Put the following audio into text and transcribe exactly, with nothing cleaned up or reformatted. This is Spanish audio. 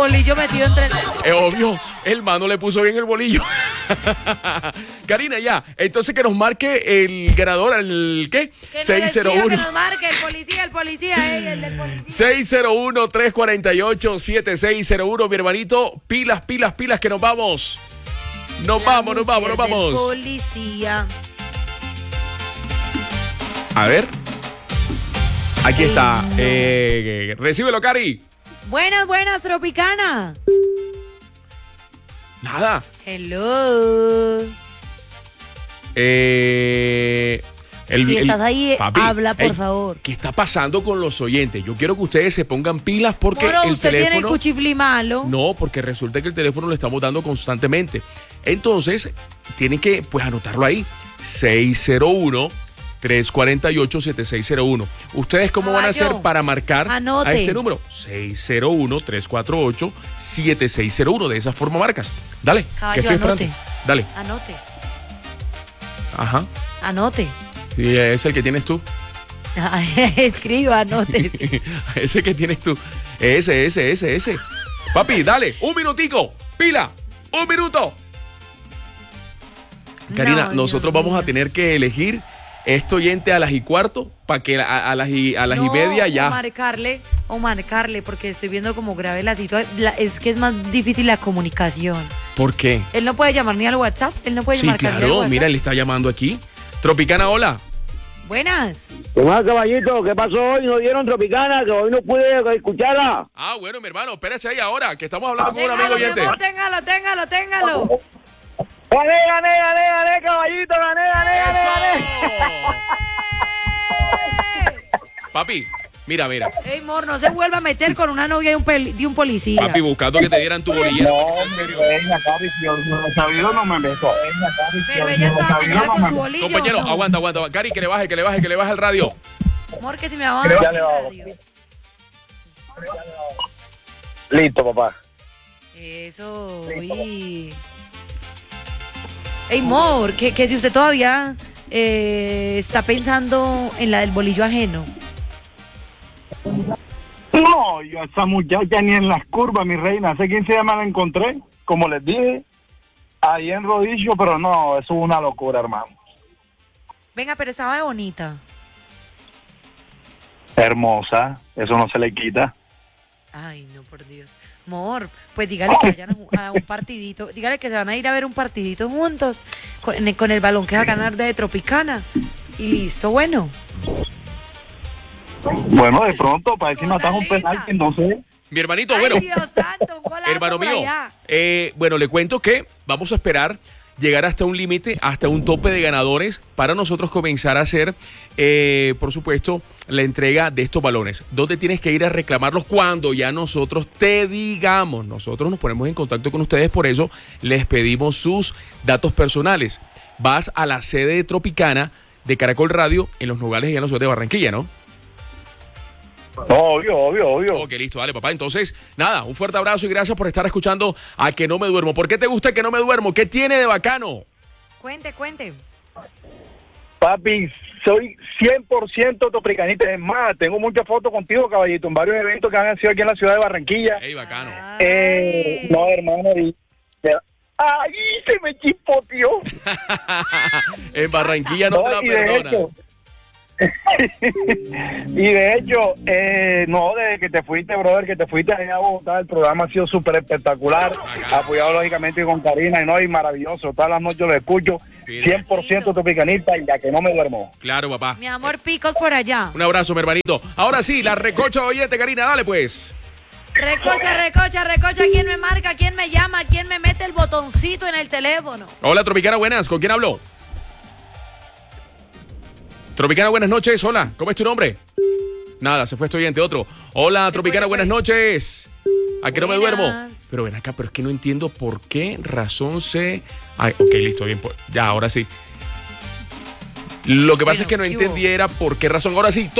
bolillo metido entre el... Es obvio, el mano le puso bien el bolillo. Karina, ya. Entonces que nos marque el ganador, el ¿qué? Que seis cero uno. Que nos marque el policía, el policía, ey, el del policía. seis cero uno, tres cuatro ocho, siete seis cero uno, mi hermanito. Pilas, pilas, pilas, que nos vamos. Nos La vamos, nos vamos, nos mujer del vamos. Policía. A ver. Aquí Ey, está. no. Eh, recíbelo, Cari. Buenas, buenas, Tropicana. Nada. Hello. Eh, el- si el- estás ahí, papi, habla, por ey, favor. ¿Qué está pasando con los oyentes? Yo quiero que ustedes se pongan pilas porque Moro, el usted tiene el teléfono... cuchiflí malo. No, porque resulta que el teléfono lo estamos dando constantemente. Entonces, tienen que pues anotarlo ahí. seis cero uno, tres cuatro ocho, siete seis cero uno. ¿Ustedes cómo van a Caballo, hacer para marcar anote. a este número? seis cero uno, tres cuatro ocho, siete seis cero uno. De esa forma marcas. Dale, Caballo, que estoy esperando. anote. Dale. Anote, Ajá. anote. Sí, es el que tienes tú. Escriba, anote. Ese que tienes tú. Ese, ese, ese, ese. Papi, dale, un minutico. Pila, un minuto. Karina, No, nosotros Dios vamos a mío. tener que elegir este oyente a las y cuarto para que a, a las y, a las y No, media O ya. marcarle, o marcarle, porque estoy viendo como grave la situación. Es que es más difícil la comunicación. ¿Por qué? Él no puede llamar ni al WhatsApp. Él no puede Sí, marcarle al claro, WhatsApp. mira, él está llamando aquí. Tropicana, hola. Buenas. ¿Qué más, caballito? ¿Qué pasó hoy? ¿No dieron Tropicana? Que hoy no pude escucharla. Ah, bueno, mi hermano, espérese ahí ahora, que estamos hablando con un amigo Téngalo, mi oyente. amor, téngalo, téngalo, téngalo. Gané, gané, gané, gané, caballito, gané, gané, gané, gané. Papi, mira, mira. Ey, mor, no se vuelva a meter con una novia de un, pel- de un policía. Papi, buscando que te dieran tu bolillero. No, En serio. venga, papi, si yo no he sabido, no me meto. Venga, papi, si Pero yo ella no he estaba sabido, mañana no con me su meto. bolillo. Compañero, ¿no? aguanta, aguanta. Cari, que le baje, que le baje, que le baje el radio. Amor, que si me va a Ya bajar le el bajo. radio. Listo, papá. Eso, uy. Ey, mor, que, que si usted todavía eh, está pensando en la del bolillo ajeno. No, yo a esa muchacha ni en las curvas, mi reina. Hace quince días me la encontré, como les dije, ahí en Rodillo, pero no, eso es una locura, hermano. Venga, pero estaba bonita. Hermosa, eso no se le quita. Ay, no, por Dios. Mor, pues dígale que vayan a ju- a un partidito. Dígale que se van a ir a ver un partidito juntos con, el- con el balón que va a ganar de Tropicana. Y listo, bueno. Bueno, de pronto, para decir Cosa matas un linda. penalti, no sé. Mi hermanito, Ay, bueno. Dios santo, un golazo Hermano por mío, allá. eh, bueno, le cuento que vamos a esperar llegar hasta un límite, hasta un tope de ganadores para nosotros comenzar a hacer, eh, por supuesto, la entrega de estos balones. ¿Dónde tienes que ir a reclamarlos? Cuando ya nosotros te digamos. Nosotros nos ponemos en contacto con ustedes, por eso les pedimos sus datos personales. Vas a la sede de Tropicana de Caracol Radio en Los Nogales y en la ciudad de Barranquilla, ¿no? Obvio, obvio, obvio. Ok, listo, dale, papá. Entonces, nada, un fuerte abrazo y gracias por estar escuchando a Que No Me Duermo. ¿Por qué te gusta Que No Me Duermo? ¿Qué tiene de bacano? Cuente, cuente. Papi, soy cien por ciento topricanita. Es más, tengo muchas fotos contigo, caballito, en varios eventos que han sido aquí en la ciudad de Barranquilla. Ey, bacano. Eh, no, hermano, y... ¡Ay, se me chispoteó! En Barranquilla no, te la y de perdona. hecho, y de hecho, eh, no, desde que te fuiste, brother, que te fuiste allá a Bogotá, el programa ha sido súper espectacular, Bacano. apoyado lógicamente con Karina, y no, y maravilloso, todas las noches lo escucho, Mira. cien por ciento topicanista, y ya que no me duermo. Claro, papá. Mi amor, picos por allá. Un abrazo, mi hermanito. Ahora sí, la recocha oyente, Karina, dale pues. Recocha, recocha, recocha. ¿Quién me marca? ¿Quién me llama? ¿Quién me mete el botoncito en el teléfono? Hola, Tropicana, buenas. ¿Con quién hablo? Tropicana, buenas noches. Hola, ¿cómo es tu nombre? Nada, se fue este oyente, otro. Hola, Se Tropicana, fue, se buenas fue. noches. ¿A qué no me duermo? Buenas. Pero ven acá, pero es que no entiendo por qué razón se... Ay, ok, listo, bien. pues, ya, ahora sí. Lo que pasa Bueno, es que no ¿qué hubo? entendí era por qué razón. Ahora sí,